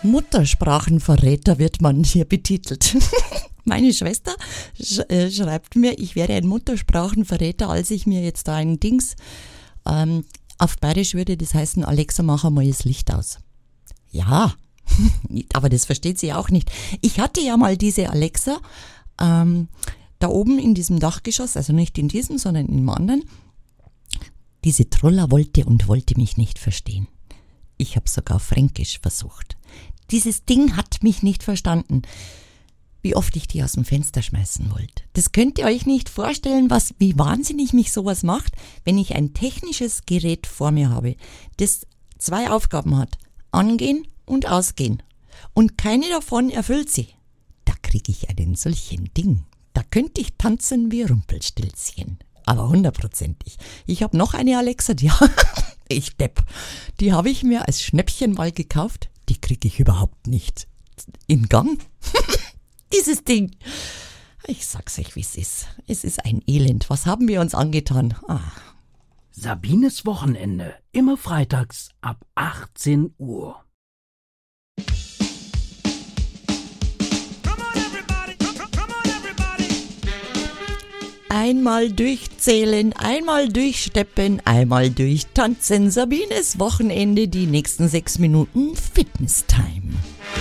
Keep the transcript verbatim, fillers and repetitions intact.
Muttersprachenverräter wird man hier betitelt. Meine Schwester sch- äh, schreibt mir, ich wäre ein Muttersprachenverräter, als ich mir jetzt da ein Dings, ähm, auf Bayerisch würde das heißen, Alexa, mach einmal das Licht aus. Ja, aber das versteht sie auch nicht. Ich hatte ja mal diese Alexa ähm, da oben in diesem Dachgeschoss, also nicht in diesem, sondern in dem anderen. Diese Troller wollte und wollte mich nicht verstehen. Ich habe sogar Fränkisch versucht. Dieses Ding hat mich nicht verstanden. Wie oft ich die aus dem Fenster schmeißen wollte. Das könnt ihr euch nicht vorstellen, was, wie wahnsinnig mich sowas macht, wenn ich ein technisches Gerät vor mir habe, das zwei Aufgaben hat. Angehen und ausgehen. Und keine davon erfüllt sie. Da kriege ich einen solchen Ding. Da könnte ich tanzen wie Rumpelstilzchen. Aber hundertprozentig. Ich habe noch eine Alexa, die ich Depp. Die habe ich mir als Schnäppchen mal gekauft. Die kriege ich überhaupt nicht in Gang. Dieses Ding. Ich sag's euch, wie es ist. Es ist ein Elend. Was haben wir uns angetan? Ah. Sabines Wochenende. Immer freitags ab achtzehn Uhr. Einmal durchzählen, einmal durchsteppen, einmal durchtanzen. Sabines Wochenende, die nächsten sechs Minuten Fitness-Time.